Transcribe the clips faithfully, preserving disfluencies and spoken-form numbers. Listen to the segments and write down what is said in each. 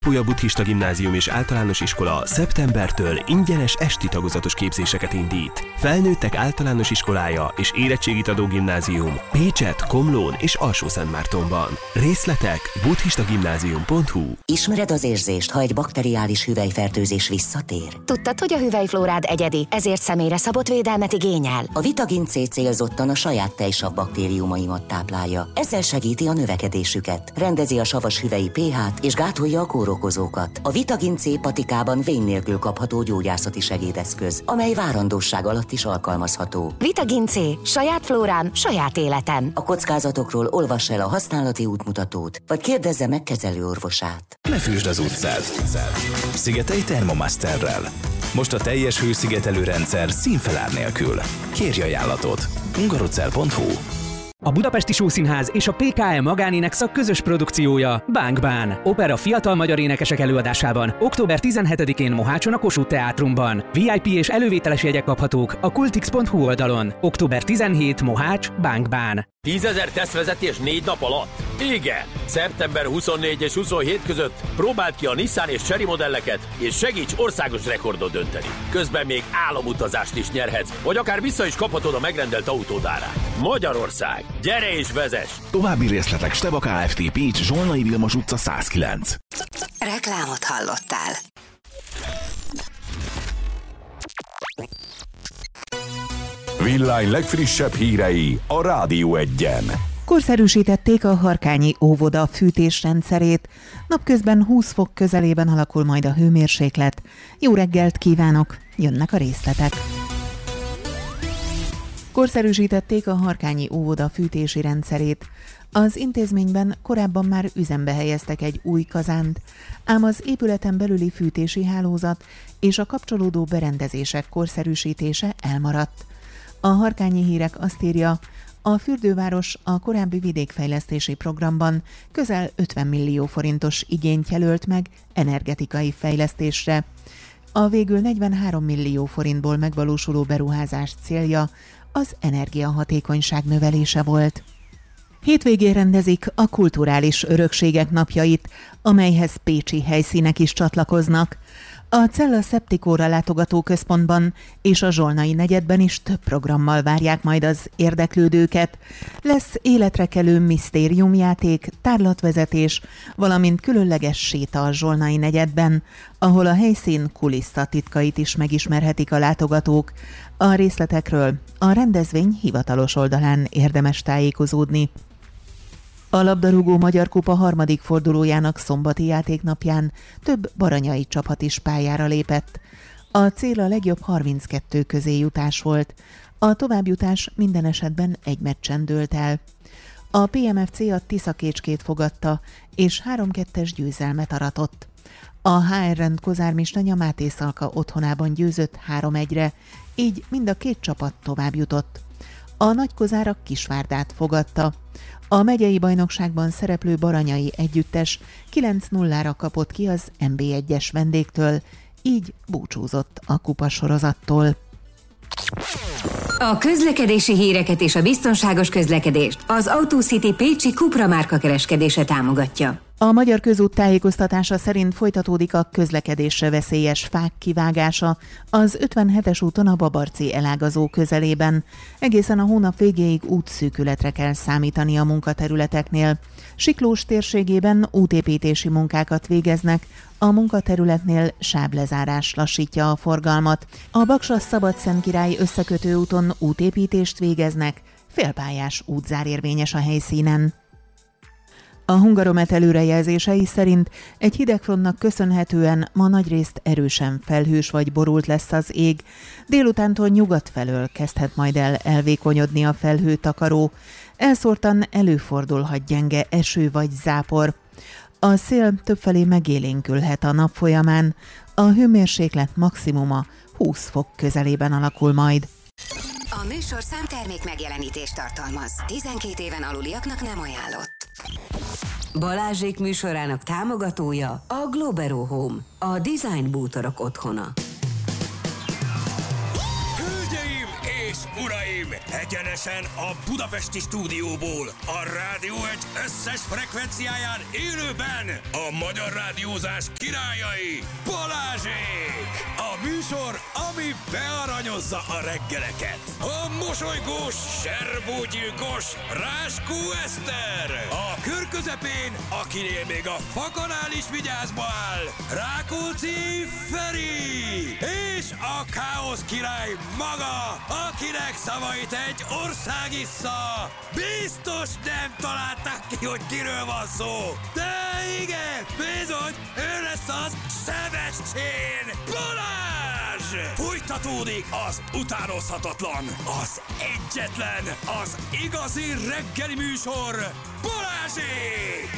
Pálya Buddhista Gimnázium és Általános Iskola szeptembertől ingyenes esti tagozatos képzéseket indít. Felnőttek általános iskolája és érettségit adó gimnázium Pécset, Komlón és Alsó-Szentmártonban. Részletek buddhistagimnázium pont hu. Ismered az érzést, ha egy bakteriális hüvelyfertőzés visszatér? Tudtad, hogy a hüvelyflórád egyedi, ezért személyre szabott védelmet igényel? A Vitagin C célzottan a saját tejsav baktériumaimat táplálja. Ezzel segíti a növekedésüket, rendezi a savas hüvelyi pH-t és gátolja a kórokozókat. A Vitagin C patikában vén nélkül kapható gyógyászati segédeszköz, amely várandósság alatt is alkalmazható. Vitagin C. Saját flórám, saját életem. A kockázatokról olvass el a használati útmutatót, vagy kérdezze meg kezelőorvosát. Ne fűsd az utcát. Szigetelj Thermomasterrel. Most a teljes hőszigetelő rendszer színfelár nélkül. Kérj ajánlatot. hungarocell pont hu. A Budapesti Showszínház és a pé ká em Magánénekszak közös produkciója Bang Bang. Opera fiatal magyar énekesek előadásában október tizenhetedikén Mohácson a Kossuth Teátrumban. vé i pé és elővételes jegyek kaphatók a kultix pont hu oldalon. október tizenhetedike Mohács, Bang Bang. tízezer tesztvezetés négy nap alatt? Igen! szeptember huszonnégy és huszonhét között próbáld ki a Nissan és Chery modelleket, és segíts országos rekordot dönteni. Közben még álomutazást is nyerhetsz, vagy akár vissza is kaphatod a megrendelt autód árát. Magyarország! Gyere és vezess! További részletek Steba Kft. Pécs, Zsolnai Vilmos utca száz kilenc. Reklámot hallottál. Villány legfrissebb hírei a Rádió Egyen. Korszerűsítették a Harkányi óvoda fűtésrendszerét. Napközben húsz fok közelében alakul majd a hőmérséklet. Jó reggelt kívánok! Jönnek a részletek. Korszerűsítették a Harkányi óvoda fűtési rendszerét. Az intézményben korábban már üzembe helyeztek egy új kazánt, ám az épületen belüli fűtési hálózat és a kapcsolódó berendezések korszerűsítése elmaradt. A Harkányi Hírek azt írja, a fürdőváros a korábbi vidékfejlesztési programban közel ötven millió forintos igényt jelölt meg energetikai fejlesztésre. A végül negyvenhárom millió forintból megvalósuló beruházás célja az energiahatékonyság növelése volt. Hétvégén rendezik a kulturális örökségek napjait, amelyhez pécsi helyszínek is csatlakoznak. A Cella Szeptikóra látogatóközpontban és a Zsolnai negyedben is több programmal várják majd az érdeklődőket. Lesz életrekelő misztériumjáték, tárlatvezetés, valamint különleges séta a Zsolnai negyedben, ahol a helyszín kulisszatitkait is megismerhetik a látogatók. A részletekről a rendezvény hivatalos oldalán érdemes tájékozódni. A labdarúgó Magyar Kupa harmadik fordulójának szombati játéknapján több baranyai csapat is pályára lépett. A cél a legjobb harminckettő közé jutás volt. A továbbjutás minden esetben egy meccsen dőlt el. A pé em ef cé a Tiszakécskét fogadta, és három kettes győzelmet aratott. A há er Rend Kozármistanya Máté Szalka otthonában győzött három egyre, így mind a két csapat tovább jutott. A Nagykozárak Kisvárdát fogadta. A megyei bajnokságban szereplő baranyai együttes kilenc nullára kapott ki az en bé egyes vendégtől, így búcsúzott a kupasorozattól. A közlekedési híreket és a biztonságos közlekedést az AutoCity pécsi Cupra márka kereskedése támogatja. A Magyar Közút tájékoztatása szerint folytatódik a közlekedésre veszélyes fák kivágása az ötvenhetes úton a Babarci elágazó közelében. Egészen a hónap végéig útszűkületre kell számítani a munkaterületeknél. Siklós térségében útépítési munkákat végeznek, a munkaterületnél sáblezárás lassítja a forgalmat. A Baksa-Szabadszentkirály összekötő úton útépítést végeznek, félpályás útzár érvényes a helyszínen. A Hungaromet előrejelzései szerint egy hidegfrontnak köszönhetően ma nagyrészt erősen felhős vagy borult lesz az ég. Délutántól nyugat felől kezdhet majd el elvékonyodni a felhőtakaró. Elszórtan előfordulhat gyenge eső vagy zápor. A szél többfelé megélénkülhet a nap folyamán. A hőmérséklet maximuma húsz fok közelében alakul majd. A műsorszám termék megjelenítést tartalmaz. tizenkét éven aluliaknak nem ajánlott. Balázsék műsorának támogatója a Globero Home, a design bútorok otthona. Hölgyeim és uraim! uraim! Egyenesen a budapesti stúdióból, a Rádió egy összes frekvenciáján élőben a magyar rádiózás királyai, Balázsék! A műsor, ami bearanyozza a reggeleket. A mosolygós, serbógyilkos Ráskó Eszter! A kör közepén, akinél még a fakanál is vigyázba áll, Rákóczi Feri! És a káosz király maga, akinek szavait egy ország issza. Biztos nem találták ki, hogy kiről van szó. De igen, bizony, ő lesz az Sebestyén Balázs! Fújtatódik az utánozhatatlan, az egyetlen, az igazi reggeli műsor, Balázsék!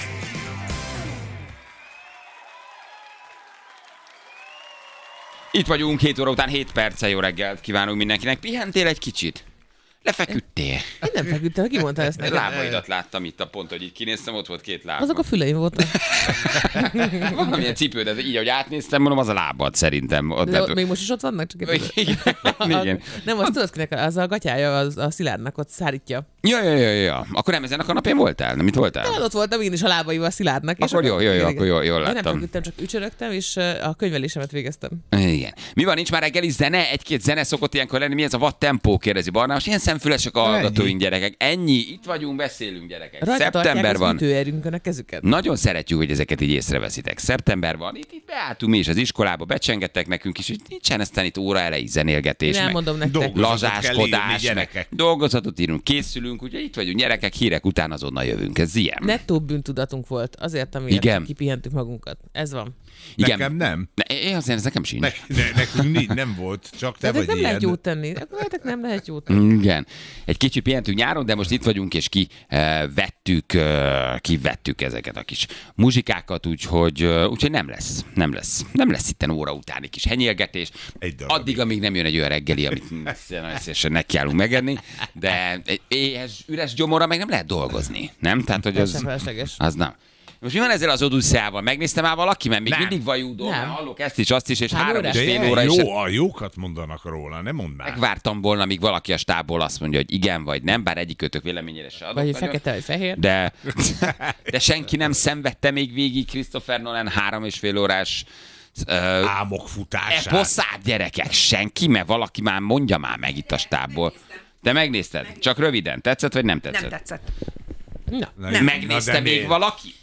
Itt vagyunk, hét óra után hét perccel, jó reggelt kívánunk mindenkinek. Pihentél egy kicsit? Lefeküdtél? Én nem feküdtem, ki mondta ezt nekem? Lábaidat láttam itt a pont, hogy így kinéztem, ott volt két láb. Azok a füleim voltak. Valamilyen cipő, de így, ahogy átnéztem, mondom, az a lábad szerintem. Ott de ott, még most is ott vannak? Csak igen, igen. Nem, azt tudod, kinek az a gatyája, az a Szilárdnak ott szárítja. Ja, ja, ja, ja. Akkor nem ezen a kanapén voltál? Nem, mit voltál? De ott voltam én is a lábaival a Szilárdnak. Akkor jó, jó, jó, akkor jól, jól láttam. Én nem feküdtem, csak ücsörögtem, és a könyvelésemet végeztem. Igen. Mi van, nincs már reggeli zene? Egy-két zene szokott ilyenkor lenni. Mi ez a vad tempó, kérdezi Barna. Most ilyen szemfülesek a hallgatóink, gyerekek. Ennyi, itt vagyunk, beszélünk, gyerekek. Rajta Szeptember van. Ütőerünkön a kezüket. Nagyon szeretjük, hogy ezeket így észreveszitek. Szeptember van, itt, itt beálltunk mi is az iskolába, becsengettek nekünk is, és nincsen aztán itt óra elejé zenélgetés, én elmondom meg nektek. lazáskodás, meg dolgozatot írunk, készülünk, ugye itt vagyunk gyerekek, hírek után azonnal jövünk, ez ilyen. Nettó bűntudatunk volt, azért, amiért igen. Kipihentük magunkat. Ez van. Igen. Nekem nem. Ne, én azért ez nekem sincs. Ne, ne, nekünk nincs, nem volt, csak te de vagy nem ilyen. lehet jót tenni. Nektek nem lehet jót tenni. Igen. Egy kicsit pihentünk nyáron, de most itt vagyunk, és ki uh, vettük, uh, kivettük ezeket a kis muzsikákat, úgyhogy, uh, úgyhogy nem lesz. Nem lesz. Nem lesz itten óra utáni kis henyélgetés. Addig, amíg nem jön egy olyan reggeli, amit nagyon szívesen nekiállunk megenni, de egy éhes, üres gyomorra meg nem lehet dolgozni. Nem? Tehát, hogy az, az nem. Most mi van ezzel az Odüsszeával? Megnézte már valaki? Mert még nem. mindig vajúdó, mert hallok ezt is, azt is, és hát három és fél jó, óra is. Jó, a jókat mondanak róla, nem mondd már. Megvártam volna, míg valaki a stábból azt mondja, hogy igen vagy nem, bár egyik kötök véleményére se adok. Vagy fekete, vagy fehér. De, de senki nem szenvedte még végig Christopher Nolan három és fél órás uh, álmok futását. Eposzát, gyerekek, senki, mert valaki már mondja már meg itt a stábból. Te megnézted? Csak röviden. Tetszett, vagy nem tetszett? Nem tetszett. Na, nem. Megnézte na, még valaki?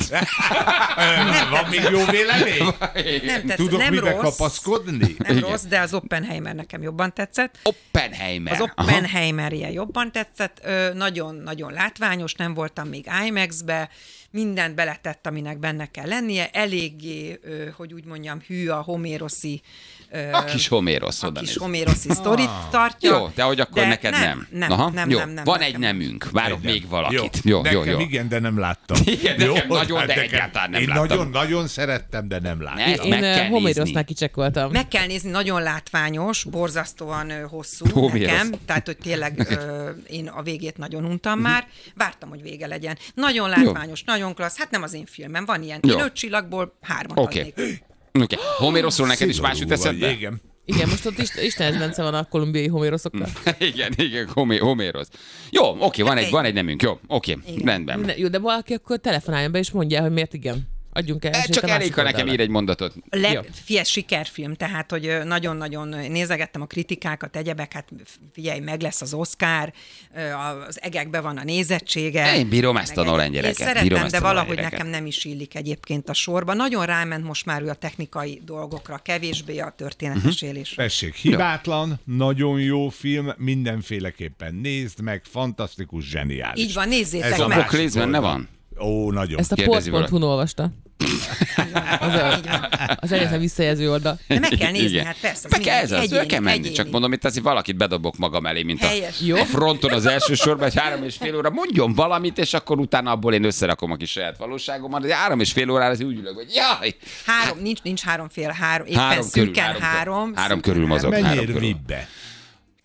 Van még jó vélemény? Nem tetszett, Tudok nem mire rossz, kapaszkodni? Nem igen. rossz, de az Oppenheimer nekem jobban tetszett. Oppenheimer. Az Oppenheimerje jobban tetszett. Nagyon-nagyon látványos, nem voltam még IMAX-be. Mindent beletett, aminek benne kell lennie. Eléggé, hogy úgy mondjam, hű a homéroszi A kis Homérosz oda A kis Homéroszi sztorit tartja. Jó, de hogy akkor de neked nem. Nem, nem, Aha, nem, jó. nem, nem. Van nekem. egy nemünk, várok Egyem. még valakit. Jó, jó, jó, nekem jó. igen, de nem láttam. Igen, jó, nekem nagyon, de nekem, egyáltalán nem én láttam. nagyon-nagyon szerettem, de nem láttam. Ezt meg kell Én Homérosznál kicsekkoltam. Meg kell nézni, nagyon látványos, borzasztóan hosszú Homérosz. nekem, tehát hogy tényleg ö, én a végét nagyon untam már. Vártam, hogy vége legyen. Nagyon látványos, jó. Nagyon klassz. Hát nem az én filmem, van ilyen. Én öt csillagból hármat okay. adnék. Oké. Okay. Homéroszról neked is más jut eszedbe? Igen. Igen, most ott Istenes Bence van a kolumbiai homéroszokkal. igen, igen, homé, Homérosz. Jó, oké, van egy, van egy nemünk, jó, oké, rendben. Minden, jó, de valaki akkor telefonáljon be és mondja, hogy miért igen. Adjunk el. Csak elég, ha nekem ír egy mondatot. Le, figyelj, sikerfilm, tehát, hogy nagyon-nagyon nézegettem a kritikákat, egyebek, hát figyelj, meg lesz az Oscar, az egekben van a nézettsége. Én bírom ezt a Nolan gyereket. Én szeretem, de valahogy nekem nem is illik egyébként a sorba. Nagyon ráment most már ő a technikai dolgokra, kevésbé a történetesélésre. Tessék, hibátlan, nagyon jó film, mindenféleképpen nézd meg, fantasztikus, zseniális. Így van, nézzétek Ez meg. A Book részben ne van? Ó, nagyon. Ezt a port pont hu-n olvasta. az, a, az egyetlen visszajelző oldal. De meg kell nézni, igen. Hát persze. Meg kell ez az, kell menni. Egyéni. Csak mondom, itt azért valakit bedobok magam elé, mint a, a fronton az első sorban, egy három és fél óra, mondjon valamit, és akkor utána abból én összerakom a kis saját valóságomat, de három és fél órára az úgy ülök, hogy jaj! Három, nincs, nincs három fél, három, éppen három szűken körül, három. három. Három körül mozog. Menjél vibbe.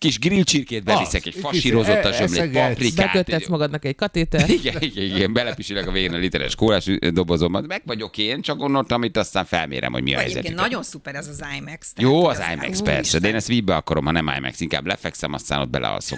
kis grillcsirkét beviszek, egy fasírozottan zsömlét, paprikát. Beköttetsz magadnak egy katéter. Igen, igen, igen, belepisülek a végén a literes kólás dobozomban. Meg vagyok én, csak gondoltam, amit aztán felmérem, hogy mi a helyzet. Egyébként nagyon szuper ez az IMAX. Jó az IMAX, persze, de én ezt vízbe akarom, ha nem IMAX, inkább lefekszem, aztán ott belealszom.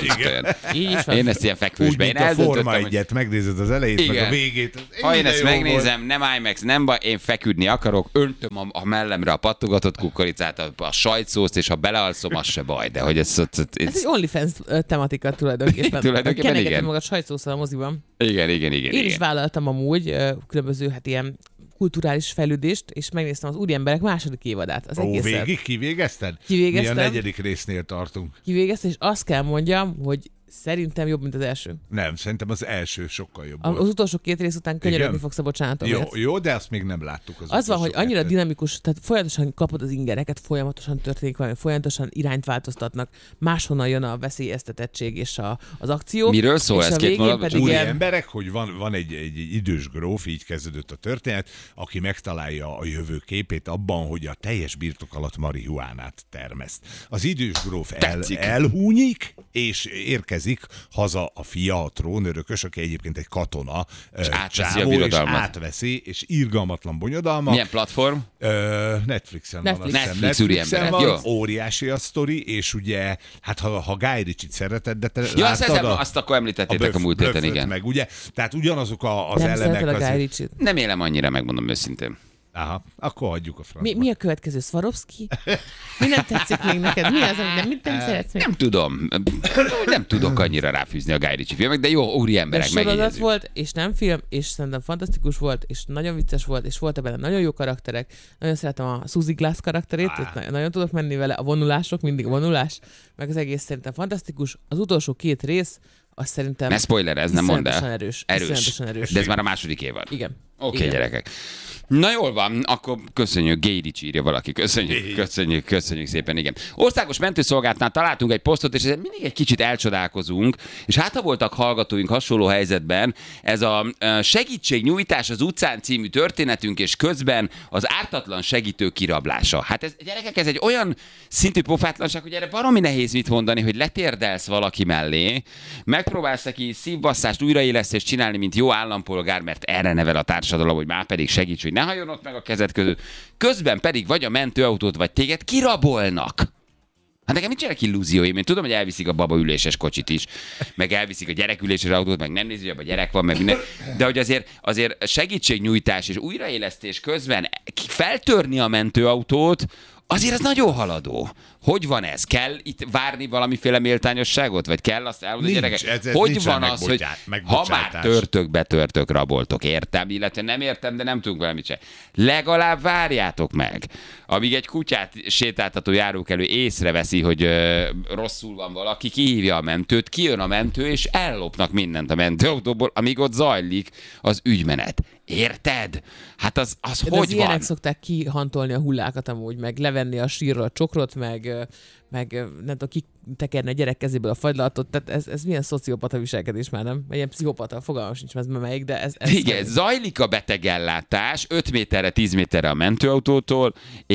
Én ezt ilyen fekvősbe. Úgy, mint a Forma egyet, megnézed az elejét, meg a végét. Ha én ezt megnézem, nem IMAX, nem baj, én feküdni akarok, öntöm a, a mellemre a pattogatott kukoricát, a, a sajtszószt, és ha belealszom, az se baj, de hogy ez... ez, ez... ez egy OnlyFans tematika tulajdonképpen. Tulajdonképpen igen. Kenegeted magad sajtszószal a moziban. Igen, igen, igen. Én igen. is vállaltam amúgy különböző hát ilyen kulturális fejlődést, és megnéztem az Úriemberek második évadát. Az Ó, egészet. végig kivégezted? Kivégeztem. Mi a negyedik résznél tartunk. Kivégeztem, és azt kell mondjam, hogy szerintem jobb, mint az első. Nem, szerintem az első sokkal jobb Az volt. utolsó két rész után könyörögni fogsz a bocsánatomért. Jó, jó, de azt még nem láttuk. Az, az van, hogy annyira kettőt. dinamikus, tehát folyamatosan kapod az ingereket, folyamatosan történik valami, folyamatosan irányt változtatnak, máshonnan jön a veszélyeztetettség és a, az akció. Miről szól ez két mondat? Úri emberek, hogy van, van egy, egy idős gróf, így kezdődött a történet, aki megtalálja a jövő képét abban, hogy a teljes birtok alatt marihuánát termeszt. Az idős gróf el, elhúnyik, és érkezik haza a fia, a trónörökös, aki egyébként egy katona, és átveszi csávó, a birodalmat. És átveszi, és irgalmatlan bonyodalma. Milyen platform? Ö, Netflixen Netflix. van. Netflix, Netflixen úri emberek, van, jó. óriási a sztori, és ugye, hát ha, ha Guy Ritchie-t szereted, de te Ja, azt, láttad a, azt akkor említettétek a, böf, múlt héten, igen. Meg, ugye? Tehát ugyanazok a, az nem elemek. Nem az... a Guy Ritchie-t. Nem élem annyira, megmondom őszintén. Aha, akkor hagyjuk a francba. Mi, mi a következő? Swarovski? Mi nem tetszik még neked? Mi az, amit mit nem szeretsz még? Nem tudom. Nem tudok annyira ráfűzni a Guy Ritchie filmek, de jó, úri emberek, de sorozat megjegyezzük. volt, és nem film, és szerintem fantasztikus volt, és nagyon vicces volt, és voltak benne nagyon jó karakterek. Nagyon szeretem a Suzy Glass karakterét, ah. nagyon tudok menni vele, a vonulások, mindig a vonulás, meg az egész szerintem fantasztikus. Az utolsó két rész, azt szerintem... Ne spoiler, ez nem mondd el. Erős. Erős. erős. De ez már a második évad. Igen. Oké, okay, gyerekek. Na jól van, akkor köszönjük, Guy Ritchie írja valaki, köszönjük, köszönjük, köszönjük szépen, igen. Országos mentőszolgálatnál találtunk egy posztot, és ezen mindig egy kicsit elcsodálkozunk, és hát ha voltak hallgatóink hasonló helyzetben, ez a segítségnyújtás az utcán című történetünk, és közben az ártatlan segítő kirablása. Hát ez, gyerekek, ez egy olyan szintű pofátlanság, hogy erre baromi nehéz mit mondani, hogy letérdelsz valaki mellé, megpróbálsz neki szívbasszást, újraélesztést csinálni, mint jó állampolgár, mert erre nevel a társadalom, hogy már pedig segíts, hogy ne hajjon ott meg a kezed között. Közben pedig vagy a mentőautót, vagy téged kirabolnak. Hát nekem nincsenek illúzióim. Én tudom, hogy elviszik a babaüléses kocsit is, meg elviszik a gyereküléses autót, meg nem nézi, hogy a gyerek van, meg minden. De hogy azért, azért segítségnyújtás és újraélesztés közben feltörni a mentőautót, azért ez nagyon haladó. Hogy van ez? Kell itt várni valamiféle méltányosságot? Vagy kell azt elmondani, gyerekek? Ez, ez hogy van az, hogy ha már törtök, törtök, betörtök, raboltok, értem, illetve nem értem, de nem tudunk valamit se. Legalább várjátok meg, amíg egy kutyát sétáltató járókelő észreveszi, hogy ö, rosszul van valaki, kihívja a mentőt, kijön a mentő, és ellopnak mindent a mentőautóból, amíg ott zajlik az ügymenet. Érted? Hát az, az de hogy az ilyenek van? szokták kihantolni a hullákat amúgy, meg levenni a sírról a csokrot, meg, meg nem tudom, kitekerni a gyerek kezéből a fagylalatot, tehát ez, ez milyen szociopata viselkedés már, nem? Ilyen pszichopata, fogalmam sincs, ez melyik, de ez... ez igen, zajlik a betegellátás öt méterre, tíz méterre a mentőautótól,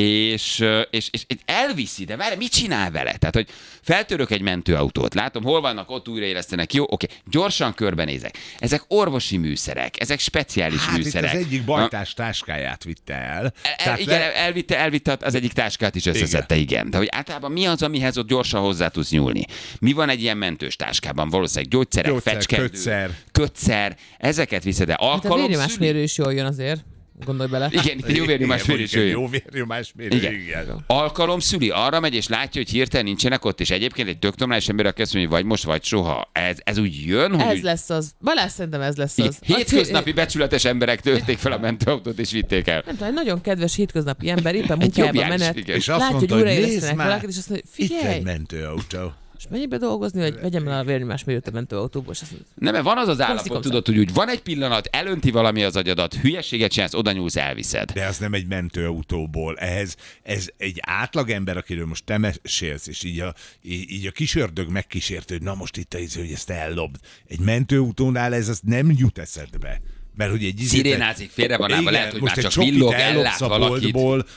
és, és, és elviszi, de várj, mit csinál vele? Tehát, hogy feltörök egy mentőautót, látom, hol vannak, ott újraélesztenek, jó, oké, gyorsan körbenézek. Ezek orvosi műszerek, ezek speciális hát műszerek. Hát az egyik bajtás táskáját vitte el. el igen, le... elvitte, elvitte az egyik táskát is összeszedte, igen. igen. De hogy általában mi az, amihez ott gyorsan hozzá tudsz nyúlni? Mi van egy ilyen mentős táskában? Valószínűleg gyógyszerek, Gyógyszer, fecskendő, kötszer. kötszer, ezeket viszed el. Hát a vérnyomásmérő is jól jön azért. Gondolj bele. Igen, itt jó vérnyomásmérő is jön. Jó vérnyomásmérő, igen. igen. Alkalom szüli, arra megy és látja, hogy hirtelen nincsenek ott, és egyébként egy tök normális ember, aki azt mondja, hogy vagy most, vagy soha. Ez, ez úgy jön, hogy... Ez úgy... lesz az. Balázs, szerintem ez lesz az. Hétköznapi becsületes emberek tölték fel a mentőautót és vitték el. Nem tudom, egy nagyon kedves hétköznapi ember éppen munkájában menet. És azt látja, mondta, hogy hogy nézd már, valakit, és azt mondja, figyelj, itt egy mentőautó. És menjél be dolgozni, hogy vegyem el a vérnyomásmérőt a mentőautóból. Nem, mert van az az állapot, tudod, hogy úgy van egy pillanat, elönti valami az agyadat, hülyeséget csinálsz, oda nyúlsz, elviszed. De az nem egy mentőautóból. Ehhez ez egy átlagember, akiről most te mesélsz, és így a, így a kisördög megkísért, hogy na most itt az, hogy ezt ellopd. Egy mentőautónál ez az nem jut eszedbe. Mert hogy egy szirénázik, félre van állva, lehet, hogy már csak villog, ellát valakit. Boltból,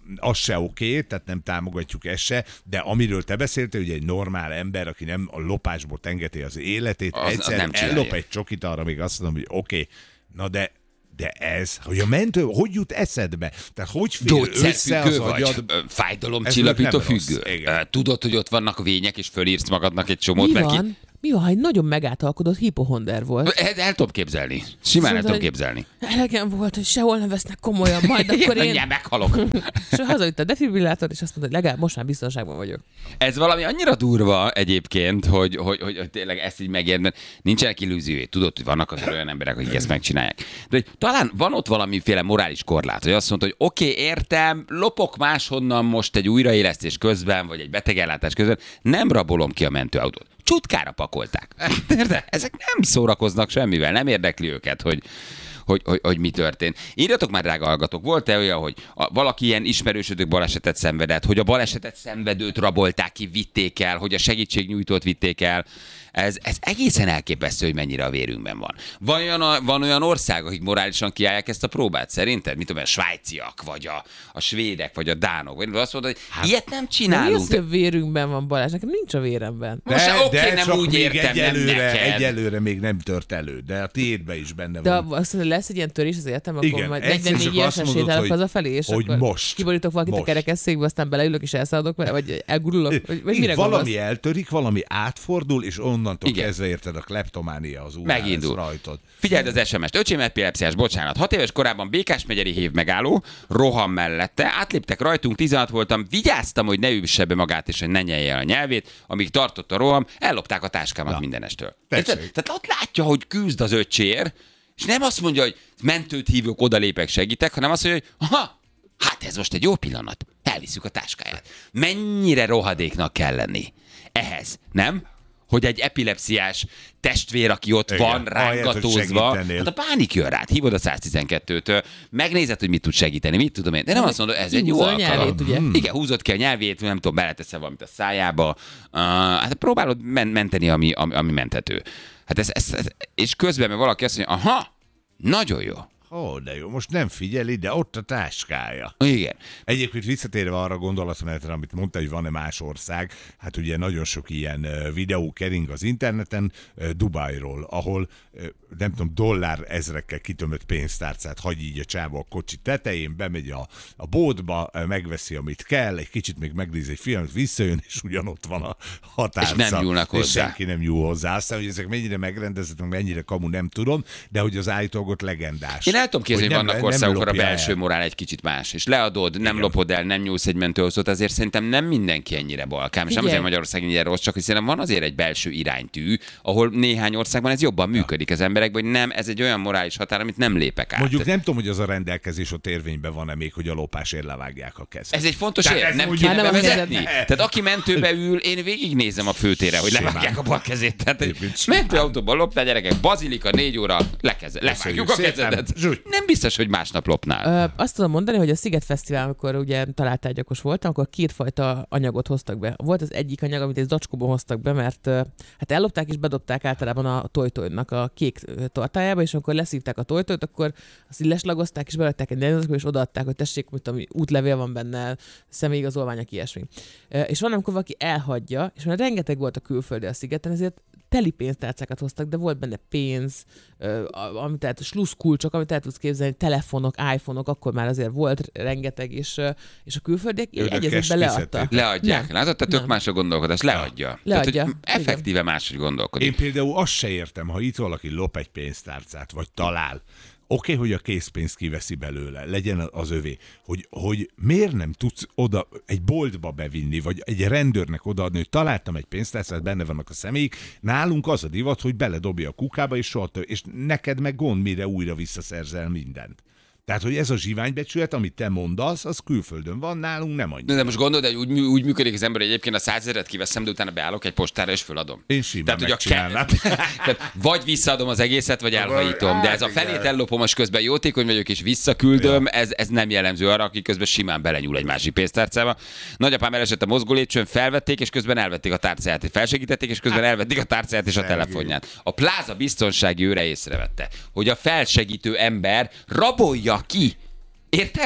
az se oké, tehát nem támogatjuk ezt se, de amiről te beszéltél, hogy egy normál ember, aki nem a lopásból tengeti az életét, az, egyszer az ellop egy csokit, arra még azt mondom, hogy oké, na de De ez, hogy a mentő, hogy jut eszedbe? Tehát hogy fél össze az agyad? Fájdalomcsillapító függő. Tudod, hogy ott vannak a vények, és fölírsz magadnak egy csomót. Mi mert van? Ki... Mi van, ha egy nagyon megáltalkodott hipohonder volt? El, el tudom képzelni. Simán el tudom képzelni. Elegem volt, hogy sehol nem vesznek komolyan, majd akkor én... Mindjárt meghalok. És hazavitt a defibrillátor, és azt mondta, hogy legalább most már biztonságban vagyok. Ez valami annyira durva egyébként, hogy, hogy, hogy, hogy tényleg ezt így megérden. Nincsenek illúziói. Tudod, hogy vannak az olyan emberek, akik ezt megcsinálják. De hogy talán van ott valamiféle morális korlát, hogy azt mondta, hogy oké, okay, értem, lopok máshonnan most egy újraélesztés közben, vagy egy betegellátás közben, nem rabolom ki a mentőautót. Csutkára pakolták. De ezek nem szórakoznak semmivel, nem érdekli őket, hogy, hogy, hogy, hogy mi történt. Írjatok már, drága hallgatók, volt-e olyan, hogy a, valaki ilyen ismerősödök balesetet szenvedett, hogy a balesetet szenvedőt rabolták ki, vitték el, hogy a segítségnyújtót vitték el. Ez, ez egészen elképesztő, hogy mennyire a vérünkben van. Van olyan, van olyan ország, akik morálisan kiállják ezt a próbát, szerinted? Mit tudom, a svájciak, vagy a, a svédek, vagy a dánok. Vagy azt mondod, hogy hát, ilyet nem csinálunk. Mi az, hogy a vérünkben van, Balázs? Nekem nincs a véremben. De, Most oké, de nem csak úgy még értem, egyelőre, nem neked. egyelőre még nem tört elő, de a tiédben is benne de van. De azt mondja, lesz egy ilyen törés az életem, akkor igen, majd negyvennégy évesen sétálok hazafelé, és hogy akkor most, kiborítok valakit most. a kerekesszékbe, aztán beleülök és elszaladok vele, vagy elgurulok, vagy, vagy mire valami gondolsz? eltörik, valami átfordul, és onnantól igen. kezdve érted a kleptománia az úrá megindul. Rajtod. Figyeld az es em est. Öcsém epilepsziás, bocsánat. Hat éves korában Békás megyeri hév megálló, roham mellette, átléptek rajtunk, tizenhat voltam, vigyáztam, hogy ne üsse be magát, és hogy ne nyelje el a nyelvét, amíg tartott a roham, ellopták a táskámat mindenestől. Tehát ott látja, hogy küzd az öcsér, és nem azt mondja, hogy mentőt hívok, odalépek, segítek, hanem azt mondja, hogy aha, hát ez most egy jó pillanat, elviszük a táskáját. Mennyire rohadéknak kell lenni ehhez, nem? Hogy egy epilepsziás testvér, aki ott igen, van, rángatózva, hát a pánik jön rád, hívod a száztizenkettőt, megnézed, hogy mit tud segíteni, mit tudom én, de nem azt mondod, ez egy jó alkalom. Ugye? Hmm. Igen, húzod ki a nyelvét, nem tudom, beleteszel valamit a szájába, uh, hát próbálod men- menteni, ami, ami, ami menthető. Hát ez, ez, ez, és közben meg valaki azt mondja, aha, nagyon jó. Ó, de jó, most nem figyeli, de ott a táskája. Igen. Egyébként visszatérve arra gondolatmenetre, amit mondta, hogy van-e más ország, hát ugye nagyon sok ilyen videó kering az interneten Dubajról, ahol nem tudom, dollár ezrekkel kitömött pénztárcát hagy így a csáva a kocsi tetején, bemegy a, a bótba, megveszi, amit kell, egy kicsit még megnéz egy filmet, visszajön, és ugyanott van a határca. És nem nyúlnak hozzá. És senki nem nyúl hozzá. Aztán, hogy ezek mennyire megrendezettek, mennyire kamu, nem tudom, de hogy az állítólag legendás. Én el tudom képzelni, hogy vannak országokra a belső el. morál egy kicsit más, és leadod, nem igen. lopod el, nem nyúlsz egy mentőhozót, azért szerintem nem mindenki ennyire balkám, és nem azért Magyarország ennyire rossz, csak hogy szerintem van azért egy belső iránytű, ahol néhány országban ez jobban működik az emberekben, hogy nem, ez egy olyan morális határ, amit nem lépek át. Mondjuk nem tudom, hogy az a rendelkezés ott érvényben van-e még, hogy a lopásért levágják a kezet. Ez egy fontos ér, nem kéne nem bevezetni. Tehát aki mentőbe ül, én végignézem a főtére, hogy levágják a bal kezét. Tehát mentőautóban loptál, gyerekek, bazilika, négy óra, lekeze, levágjuk a kezedet. Nem biztos, hogy másnap lopnál. Ö, azt tudom mondani, hogy a Sziget Fesztivál, amikor ugye találtárgyakos voltam, akkor kétfajta anyagot hoztak be. Volt az egyik anyag, amit egy zacskóban hoztak be, mert hát ellopták és bedobták általában a tojtojnak a kék tortájába, és amikor leszívták a tojtojt, akkor azt így leslagozták, és belettek egy zacskóba, és odaadták, hogy tessék, mit tudom, útlevél van benne, személyigazolványok, ilyesmi. És van, amikor valaki elhagyja, és már rengeteg volt a külföldi a szigeten, ezért teli pénztárcákat hoztak, de volt benne pénz, amit tehát sluszkulcsok, amit el tudsz képzelni, telefonok, iPhone-ok, akkor már azért volt rengeteg, és, és a külföldiek egyezőben leadta. Leadják. Látod, te tök más a gondolkodás, leadja. Leadja. Tehát, effektíve máshogy gondolkodik. Én például azt se értem, ha itt valaki lop egy pénztárcát, vagy talál, oké, okay, hogy a készpénzt kiveszi belőle, legyen az övé, hogy, hogy miért nem tudsz oda egy boltba bevinni, vagy egy rendőrnek odaadni, hogy találtam egy pénztárcát, benne vannak a személyik, nálunk az a divat, hogy beledobja a kukába, és soha több, és neked meg gond, mire újra visszaszerzel mindent. Tehát, hogy ez a zsiványbecsület, amit te mondasz, az külföldön van, nálunk nem annyira. De most gondolod, hogy úgy, úgy működik az ember, hogy egyébként a százezret kiveszem, de utána beállok egy postára és föladom. Én simán megcsinálnám. Ke... Tehát vagy visszaadom az egészet, vagy elhajítom. De ez a felét ellopom, és közben jótékony vagyok, és visszaküldöm, ez, ez nem jellemző arra, aki közben simán belenyúl egy másik pénztárcába. Nagyapám elesett a mozgó lépcsőn, felvették, és közben elvették a tárcáját, felsegítették, és közben elvették a tárcáját és a telefonját. A pláza biztonsági őre észrevette, hogy a felsegítő ember rabolja ki. Érted?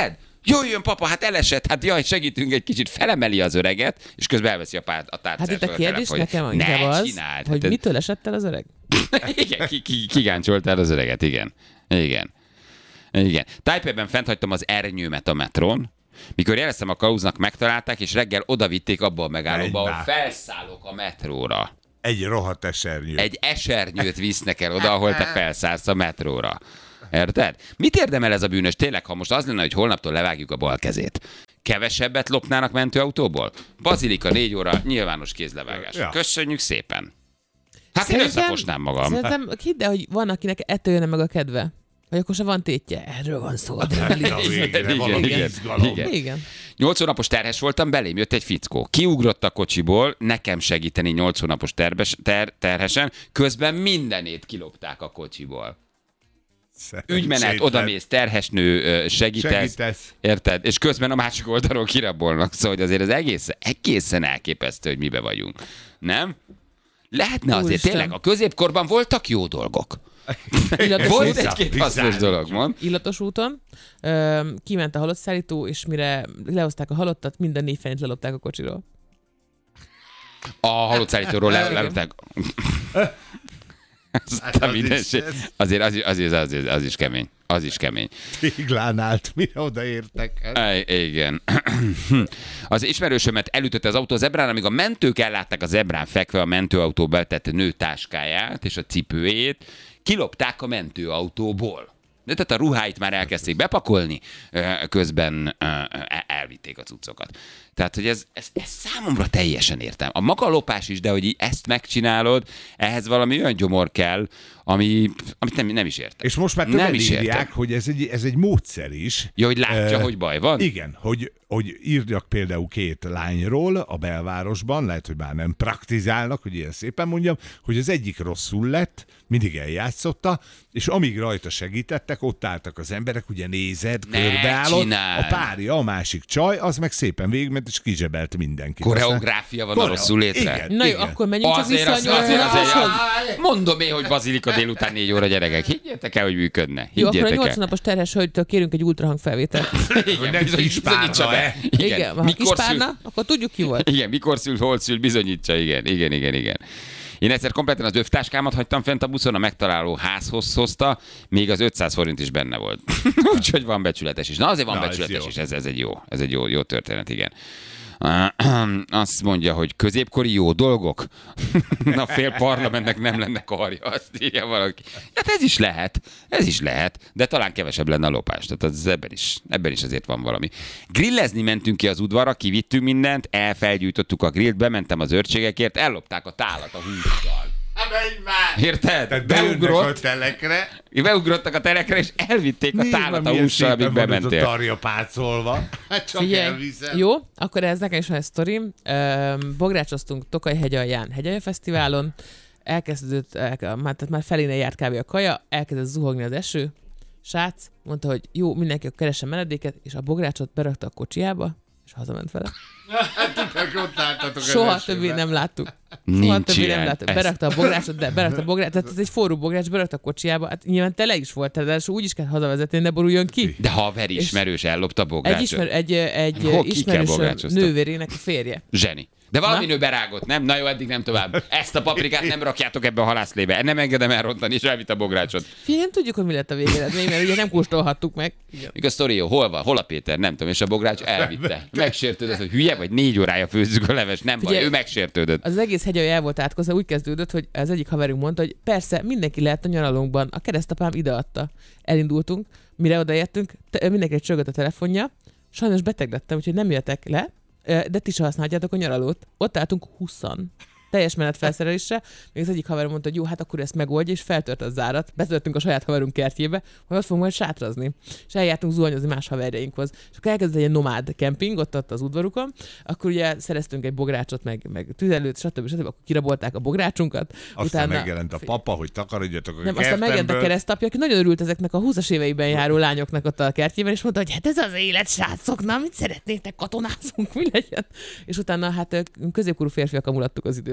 Jöjjön, papa, hát elesett, hát jaj, segítünk egy kicsit, felemeli az öreget, és közben elveszi a, pár, a tárcát. Hát itt a kérdés nekem inkább az, csináld, hogy hát mitől esett el az öreg? Igen, ki, ki, kigáncsoltál az öreget, igen. Igen. Igen. Taipeiben fennhagytam az ernyőmet a metrón, mikor jeleztem a kalauznak, megtalálták, és reggel odavitték abba a megállóba, ahol felszállok a metróra. Egy rohadt esernyő. Egy esernyőt visznek el oda, ahol te felszállsz a metróra. Érted? Mit érdemel ez a bűnös? Tényleg, ha most az lenne, hogy holnaptól levágjuk a bal kezét. Kevesebbet lopnának mentőautóból? Bazilika négy óra, nyilvános kézlevágás. Ja. Köszönjük szépen. Hát szerintem, én összefosnám magam. Szerintem hidd el, hogy van, akinek ettől jönne meg a kedve. Vagy akkor se van tétje. Erről van szó. Igen, igen, igen. igen. Nyolc hónapos terhes voltam, belém jött egy fickó. Kiugrott a kocsiból, nekem segíteni nyolc hónapos terbes, ter, terhesen, közben mindenét kilopták a kocsiból. Ügymenet, odamész, terhesnő, segítesz, segítesz, érted? És közben a másik oldalról kirabolnak, szóval hogy azért az egész, egészen elképesztő, hogy mibe vagyunk. Nem? Lehetne azért Úristen. Tényleg, a középkorban voltak jó dolgok. Volt egy-két hasznos dolog, mond. Illatos úton ö, kiment a halottszállító, és mire lehozták a halottat, minden négy fenét lelopták a kocsiról. A halottszállítóról le, lelopták. Hát az mindenség. Azért az, az, az, az, az is kemény. Az is kemény. Téglán állt, mire odaértek. Igen. Az ismerősömet elütötte az autó a zebrán, amíg a mentők ellátták a zebrán fekve a mentőautó betett nő táskáját és a cipőjét, kilopták a mentőautóból. De tehát a ruháit már elkezdték bepakolni, közben elvitték a cuccokat. Tehát, hogy ez, ez, ez számomra teljesen értem. A maga lopás is, de hogy ezt megcsinálod, ehhez valami olyan gyomor kell, ami, amit nem, nem is értem. És most már többen írják, hogy ez egy, ez egy módszer is. Ja, hogy látja, uh, hogy baj van? Igen, hogy, hogy írjak például két lányról a belvárosban, lehet, hogy már nem praktizálnak, hogy ilyen szépen mondjam, hogy az egyik rosszul lett, mindig eljátszotta, és amíg rajta segítettek, ott álltak az emberek, ugye nézed, körbeállod, a párja, a másik csaj, az meg szépen végigment, és kizsebelt mindenkit. Koreográfia van a rosszul létre. Igen, Na jó, igen. akkor menjünk csak vissza a nyolc. Mondom én, hogy Bazilika délután négy óra, gyerekek. Higgyétek el, hogy működne. Jó, akkor a nyolc hónapos terhes hölgytől kérünk egy ultrahangfelvételt. Igen, bizonyítsa be. Igen, ha kispárna, akkor tudjuk ki volt. Igen, mikor szül, hol szül, bizonyítsa, igen, igen, igen, igen. Én egyszer kompletten az övtáskámat hagytam fent a buszon, a megtaláló házhoz hozta, még az ötszáz forint is benne volt. Úgyhogy van becsületes is. Na azért van Na, becsületes is, ez, ez egy jó, ez egy jó, jó történet, igen. Azt mondja, hogy középkori jó dolgok? Na, fél parlamentnek nem lenne karja, azt írja valaki. Hát ez is lehet, ez is lehet, de talán kevesebb lenne a lopás. Tehát az ebben is, ebben is azért van valami. Grillezni mentünk ki az udvarra, kivittünk mindent, elfelgyújtottuk a grillt, bementem az őrségekért, ellopták a tálat a hússal. Érted? Tehát beugrott a telekre. Beugrottak a telekre, és elvitték a tálat a hússal, amíg bementél. A tarja pácolva. Hát csak Figyelj, elviszem. Jó, akkor ez nekem is van egy sztorim. Bográcsoztunk Tokaj-hegy alján hegyalja fesztiválon. Elkezdődött, el, már, tehát már feléne járt kb. A kaja, elkezdett zuhogni az eső. Srác mondta, hogy jó, mindenki keressen menedéket, és a bográcsot berakta a kocsiába, és hazament vele. Soha többé nem láttuk. Soha többé nem láttuk. Berakta a bográcsot, de berakta a bográcsot, tehát ez egy forró bogrács, berakta a kocsiába, hát nyilván tele is volt, tehát úgy is kell hazavezetni, ne boruljon ki. De haver ismerős ellopta a bográcsot. Egy, ismer, egy, egy ismerős nővérének a férje. Zseni. De valami nő berágott, nem? Na jó, eddig nem tovább. Ezt a paprikát nem rakjátok ebbe a halászlébe. Nem engedem elrontani, és elvitt a bográcsot. Figyelj, nem tudjuk, hogy mi lett a végeredmény, mert ugye nem kóstolhattuk meg. Még a sztori jó, hol van? Hol a Péter? Nem tudom, és a bogrács elvitte. Megsértődött, hogy hülye vagy, négy órája főzzük a leves. Nem Figyelj, baj, ő megsértődött. Az egész hegyalja el volt átkozva, úgy kezdődött, hogy az egyik haverunk mondta, hogy persze, mindenki lehet a nyaralónkban. A keresztapám ideadta. Elindultunk, mire odaértünk, mindenki csörgött a telefonja. Sajnos beteg lettem, úgyhogy nem jöttek le. De ti se használjátok a nyaralót. Ott álltunk húszan. Teljes menetfelszerelésre. Még az egyik haverom mondta, hogy jó, hát akkor ezt megoldja, és feltört a zárat. Betörtünk a saját haverunk kertjébe, hogy ott fogunk majd sátrazni. És eljártunk zuhanyozni más haverjainkhoz. És akkor elkezdett egy nomád kemping, ott, ott az udvarukon. Akkor ugye szereztünk egy bográcsot, meg, meg tüzelőt, stb. stb. Akkor kirabolták a bográcsunkat. Aztán utána megjelent a papa, hogy takarodjatok a nem, aztán megjelent a keresztapja, aki nagyon örült ezeknek a húszas éveiben járó lányoknak ott a kertjében, és mondta, hogy hát ez az élet, srácok, na, mit szeretnétek, katonázunk, mi legyen? És utána hát középkorú férfiak amulattuk az időt.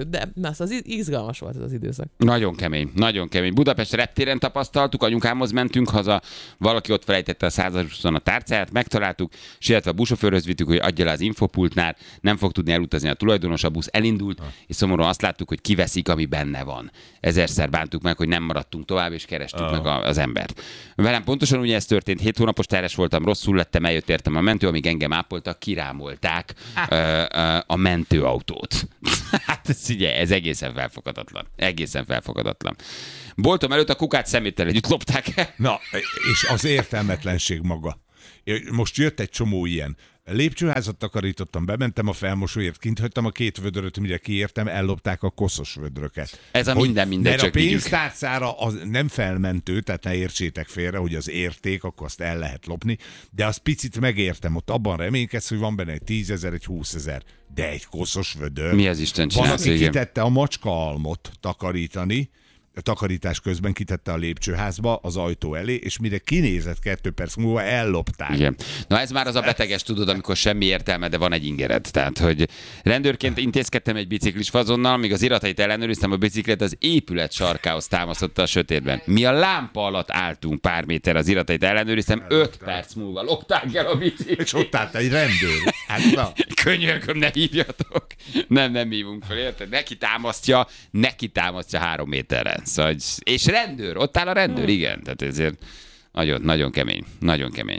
sikerült, de na, az izgalmas volt ez az időszak. Nagyon kemény, nagyon kemény. Budapest reptéren tapasztaltuk, anyukámhoz mentünk haza, valaki ott felejtette a százasban a tárcáját, megtaláltuk, sietve a buszsofőrhöz vittük, hogy adja le az infopultnál, nem fog tudni elutazni a tulajdonos, a busz elindult, ha. és szomorúan azt láttuk, hogy kiveszik, ami benne van. Ezerszer bántuk meg, hogy nem maradtunk tovább, és kerestük oh. meg az embert. Velem pontosan ugye ez történt, hét hónapos terhes voltam, rosszul lettem, eljött értem a mentő, amíg engem ápoltak, kirámolták ah. a mentőautót. Hát ez, ugye, ez egészen felfogadatlan. Egészen felfogadatlan. Boltom előtt a kukát szeméttel együtt lopták el. Na, és az értelmetlenség maga. Most jött egy csomó ilyen. Lépcsőházat takarítottam, bementem a felmosóért, kint hagytam a két vödröt, mire kiértem, ellopták a koszos vödröket. Ez a hogy, minden, minden mert csak a pénztárcára az nem felmentő, tehát ne értsétek félre, hogy az érték, akkor azt el lehet lopni, de az picit megértem, ott abban reménykedsz, hogy van benne egy tízezer, egy húszezer, de egy koszos vödör. Mi az Isten csinálsz? Van, aki kitette a macskaalmot takarítani, a takarítás közben kitette a lépcsőházba az ajtó elé, és mire kinézett kettő perc múlva, ellopták. Igen. Na ez már az a beteges, tudod, amikor semmi értelme, de van egy ingered. Tehát, hogy rendőrként intézkedtem egy biciklis fazonnal, míg az iratait ellenőriztem, a biciklet az épület sarkához támasztotta a sötétben. Mi a lámpa alatt álltunk pár méter, az iratait ellenőriztem, öt perc múlva lopták el a biciklet. És ott állt egy rendőr. Hát na. Könyörgöm, ne hívjatok. Nem, nem hívunk fel, érted? Neki támasztja, neki támasztja három méterre. Szóval, és rendőr, ott áll a rendőr, igen. Tehát ezért nagyon, nagyon kemény, nagyon kemény.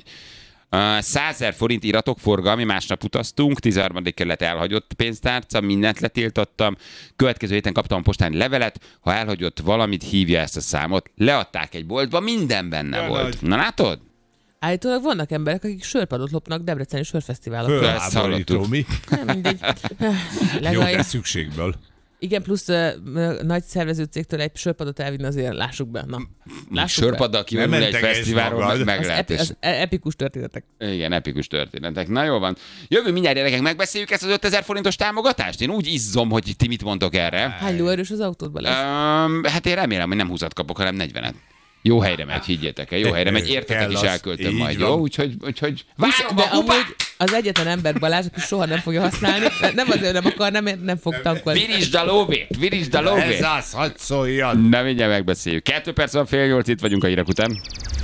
százezer forint iratok forgalmi, másnap utaztunk, tizenharmadik kerület elhagyott pénztárca, mindent letiltottam. Következő héten kaptam a postán levelet, ha elhagyott valamit, hívja ezt a számot. Leadták egy boltba, minden benne ja, volt. Na látod? Állítólag vannak emberek, akik sörpadot lopnak Debreceni sörfesztiválokon. Fölháborító, mi? Nem, mindegy. Jó, de szükségből. Igen, plusz uh, nagy szervező cégtől egy sörpadot elvinni, azért lássuk be. Na, lássuk sörpaddal kivonul egy fesztiválról, meg, meg az lehet. Epi, az epikus történetek. Igen, epikus történetek. Na jó van. Jövő mindjárt gyerekek, megbeszéljük ezt az ötezer forintos támogatást? Én úgy izzom, hogy ti mit mondtok erre. Hány lóerős az autódban lesz? Um, hát én remélem, hogy nem húszat kapok, hanem negyvenet. Jó helyre megy, higgyétek el. Jó helyre megy, értetek is elköltöm majd, jó? Úgyhogy, úgyhogy várom a kupát! Az egyetlen ember Balázs, aki soha nem fogja használni. Nem azért nem akar, nem, nem fog tankolni. Virisd a lóvét, virisd a lóvét. Ez az, hadd szóljon. Na mindjárt megbeszéljük. Kettő perc van, fél nyolc, itt vagyunk a hírek után.